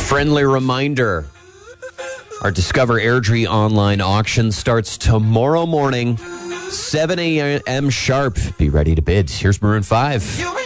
Friendly reminder, our Discover Airdrie online auction starts tomorrow morning, 7 a.m. sharp. Be ready to bid. Here's Maroon 5.